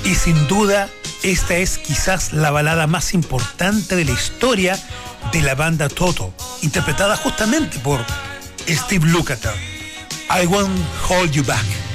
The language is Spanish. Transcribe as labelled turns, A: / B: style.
A: Y sin duda, esta es quizás la balada más importante de la historia de la banda Toto, interpretada justamente por Steve Lukather. I Won't Hold You Back.